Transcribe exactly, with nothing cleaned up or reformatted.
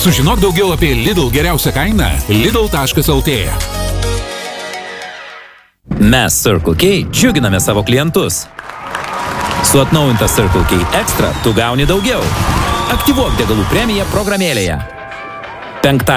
Sužinok daugiau apie Lidl geriausią kainą lidl taškas lt. Mes Circle K džiuginame savo klientus. Su atnaujinta Circle K Extra tu gauni daugiau. Aktyvuok degalų premiją programėlėje. Penktadienį